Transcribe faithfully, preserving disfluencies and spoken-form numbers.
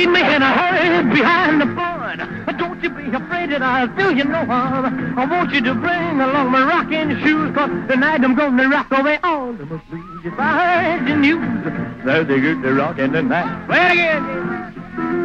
Meet me in a hurry behind the barn. Don't you be afraid that I'll do you no harm. I want you to bring along my rocking shoes, cause tonight I'm gonna rock away all the blues. If I heard the news, there's a good rockin' tonight. Play it again.